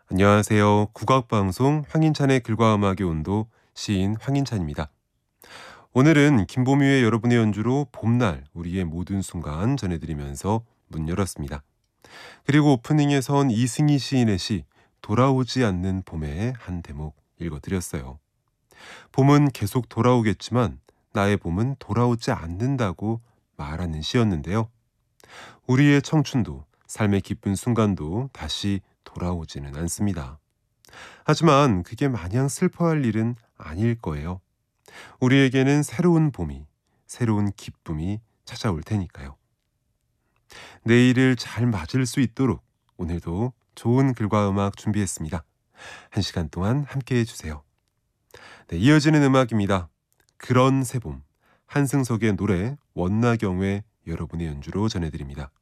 안녕하세요. 국악방송 황인찬의 글과 음악의 온도 시인 황인찬입니다. 오늘은 김보미의 여러분의 연주로 봄날 우리의 모든 순간 전해드리면서 문 열었습니다. 그리고 오프닝에선 이승희 시인의 시 돌아오지 않는 봄의 한 대목 읽어드렸어요. 봄은 계속 돌아오겠지만 나의 봄은 돌아오지 않는다고 말하는 시였는데요. 우리의 청춘도 삶의 기쁜 순간도 다시 돌아오지는 않습니다. 하지만 그게 마냥 슬퍼할 일은 아닐 거예요. 우리에게는 새로운 봄이, 새로운 기쁨이 찾아올 테니까요. 내일을 잘 맞을 수 있도록 오늘도 좋은 글과 음악 준비했습니다. 1시간 동안 함께해 주세요. 네, 이어지는 음악입니다. 그런 새봄, 한승석의 노래 원나경의 여러분의 연주로 전해드립니다.